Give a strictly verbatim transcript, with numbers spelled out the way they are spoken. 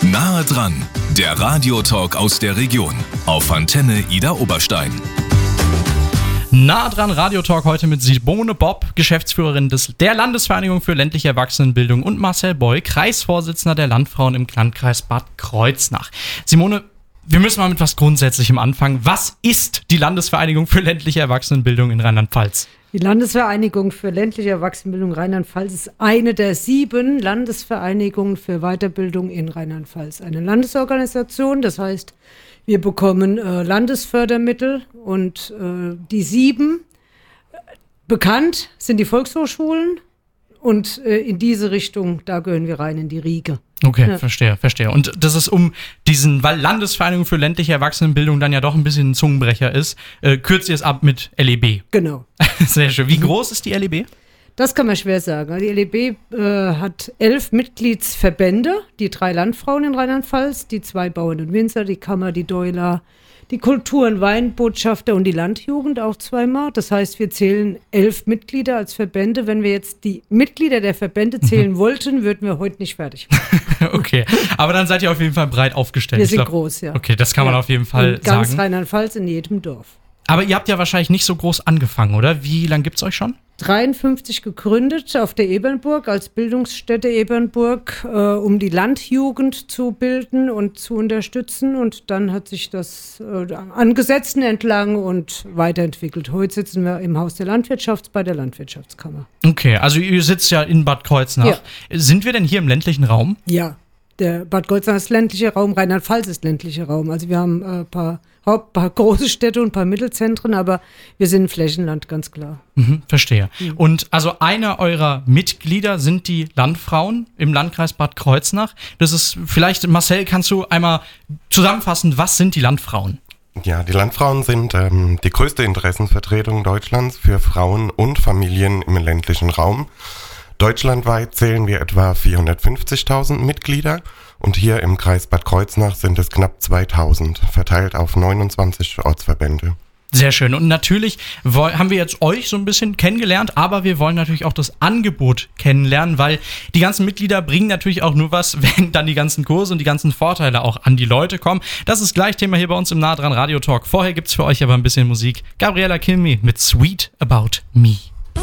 Nahe dran, der Radiotalk aus der Region auf Antenne Idar Oberstein. Nahe dran, Radiotalk heute mit Simone Bopp, Geschäftsführerin des, der Landesvereinigung für ländliche Erwachsenenbildung, und Marcel Boy, Kreisvorsitzender der Landfrauen im Landkreis Bad Kreuznach. Simone, wir müssen mal mit was Grundsätzlichem anfangen. Was ist die Landesvereinigung für ländliche Erwachsenenbildung in Rheinland-Pfalz? Die Landesvereinigung für ländliche Erwachsenenbildung Rheinland-Pfalz ist eine der sieben Landesvereinigungen für Weiterbildung in Rheinland-Pfalz. Eine Landesorganisation, das heißt, wir bekommen äh, Landesfördermittel und äh, die sieben, bekannt sind die Volkshochschulen, und äh, in diese Richtung, da gehören wir rein in die Riege. Okay, Ja. verstehe, verstehe. Und das ist um diesen, weil Landesvereinigung für ländliche Erwachsenenbildung dann ja doch ein bisschen ein Zungenbrecher ist, äh, kürzt ihr es ab mit L E B. Genau. Sehr schön. Wie groß ist die L E B? Das kann man schwer sagen. Die L E B äh, hat elf Mitgliedsverbände, die drei Landfrauen in Rheinland-Pfalz, die zwei Bauern und Winzer, die Kammer, die Deuler, die Kultur- und Weinbotschafter und die Landjugend auch zweimal. Das heißt, wir zählen elf Mitglieder als Verbände. Wenn wir jetzt die Mitglieder der Verbände zählen wollten, würden wir heute nicht fertig machen. Okay, aber dann seid ihr auf jeden Fall breit aufgestellt. Wir Ich sind glaub, groß, ja. Okay, das kann man Ja. auf jeden Fall in ganz sagen. Rheinland-Pfalz, in jedem Dorf. Aber ihr habt ja wahrscheinlich nicht so groß angefangen, oder? Wie lange gibt's euch schon? dreiundfünfzig gegründet auf der Ebernburg als Bildungsstätte Ebernburg, äh, um die Landjugend zu bilden und zu unterstützen. Und dann hat sich das äh, an Gesetzen entlang und weiterentwickelt. Heute sitzen wir im Haus der Landwirtschaft bei der Landwirtschaftskammer. Okay, also ihr sitzt ja in Bad Kreuznach. Ja. Sind wir denn hier im ländlichen Raum? Ja, der Bad Kreuznach ist ländlicher Raum, Rheinland-Pfalz ist ländlicher Raum. Also wir haben ein äh, paar, Haupt-, paar große Städte und ein paar Mittelzentren, aber wir sind ein Flächenland, ganz klar. Mhm, verstehe. Und also einer eurer Mitglieder sind die Landfrauen im Landkreis Bad Kreuznach. Das ist vielleicht, Marcel, kannst du einmal zusammenfassen, was sind die Landfrauen? Ja, die Landfrauen sind ähm, die größte Interessenvertretung Deutschlands für Frauen und Familien im ländlichen Raum. Deutschlandweit zählen wir etwa vierhundertfünfzigtausend Mitglieder und hier im Kreis Bad Kreuznach sind es knapp zweitausend, verteilt auf neunundzwanzig Ortsverbände. Sehr schön. Und natürlich woll- haben wir jetzt euch so ein bisschen kennengelernt, aber wir wollen natürlich auch das Angebot kennenlernen, weil die ganzen Mitglieder bringen natürlich auch nur was, wenn dann die ganzen Kurse und die ganzen Vorteile auch an die Leute kommen. Das ist gleich Thema hier bei uns im Nahe dran Radio Talk. Vorher gibt's für euch aber ein bisschen Musik. Gabriella Kilmi mit Sweet About Me.